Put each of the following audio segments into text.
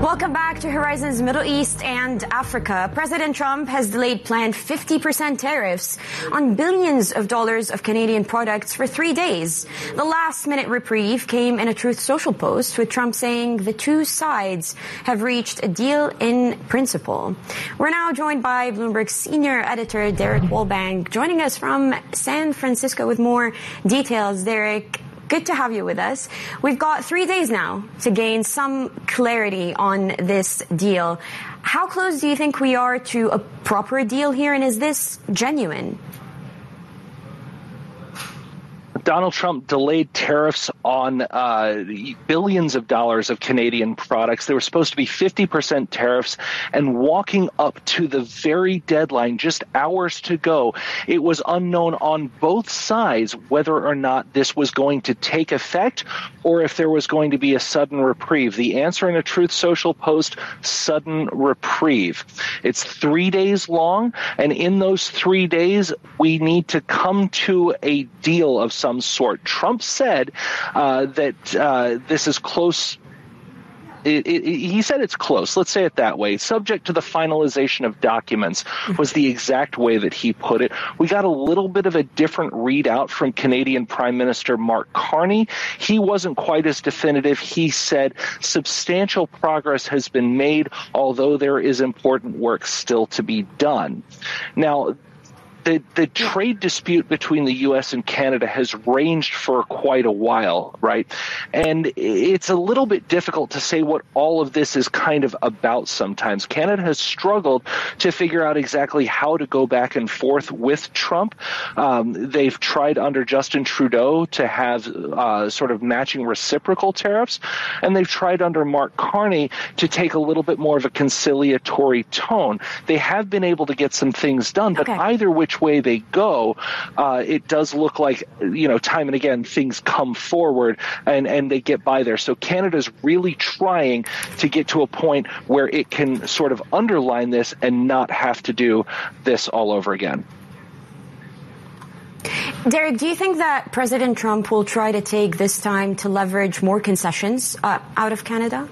Welcome back to Horizons Middle East and Africa. President Trump has delayed planned 50% tariffs on billions of dollars of Canadian products for 3 days. The last-minute reprieve came in a Truth Social post, with Trump saying the two sides have reached a deal in principle. We're now joined by Bloomberg senior editor Derek Wallbank, joining us from San Francisco with more details. Derek, good to have you with us. We've got 3 days now to gain some clarity on this deal. How close do you think we are to a proper deal here, and is this genuine? Donald Trump delayed tariffs on billions of dollars of Canadian products. There were supposed to be 50% tariffs, and walking up to the very deadline, just hours to go, it was unknown on both sides whether or not this was going to take effect or if there was going to be a sudden reprieve. The answer in a Truth Social post: sudden reprieve. It's 3 days long, and in those 3 days, we need to come to a deal of some sort. Trump said that this is close. He said it's close. Let's say it that way. Subject to the finalization of documents was the exact way that he put it. We got a little bit of a different readout from Canadian Prime Minister Mark Carney. He wasn't quite as definitive. He said substantial progress has been made, although there is important work still to be done. Now, the trade dispute between the U.S. and Canada has ranged for quite a while, right? And it's a little bit difficult to say what all of this is kind of about sometimes. Canada has struggled to figure out exactly how to go back and forth with Trump. They've tried under Justin Trudeau to have sort of matching reciprocal tariffs, and they've tried under Mark Carney to take a little bit more of a conciliatory tone. They have been able to get some things done, but either which way they go, it does look like, time and again, things come forward and they get by there. So Canada's really trying to get to a point where it can sort of underline this and not have to do this all over again. Derek, do you think that President Trump will try to take this time to leverage more concessions out of Canada?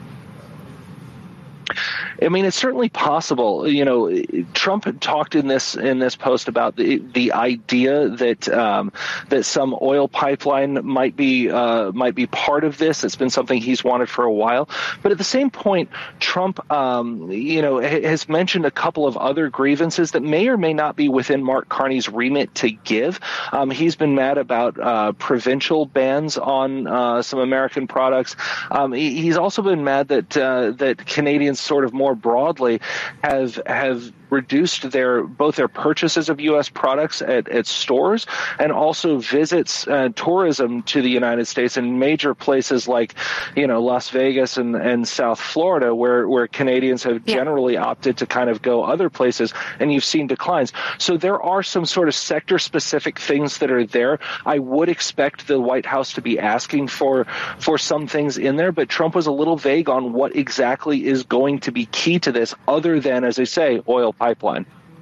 I mean, it's certainly possible. Trump had talked in this post about the idea that some oil pipeline might be part of this. It's been something he's wanted for a while. But at the same point, Trump, has mentioned a couple of other grievances that may or may not be within Mark Carney's remit to give. He's been mad about provincial bans on some American products. He's also been mad that Canadians sort of more broadly have reduced both their purchases of U.S. products at stores and also visits tourism to the United States in major places like, Las Vegas and South Florida, where Canadians have generally opted to kind of go other places, and you've seen declines. So there are some sort of sector-specific things that are there. I would expect the White House to be asking for some things in there, but Trump was a little vague on what exactly is going to be key to this, other than, as I say, oil pipeline.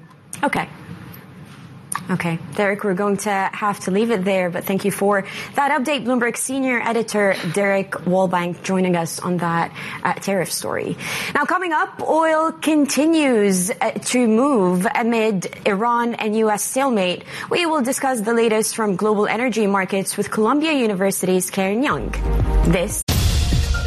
Okay, Derek, we're going to have to leave it there, but thank you for that update. Bloomberg senior editor Derek Wallbank joining us on that tariff story. Now, coming up, oil continues to move amid Iran and U.S. stalemate. We will discuss the latest from global energy markets with Columbia University's Karen Young. This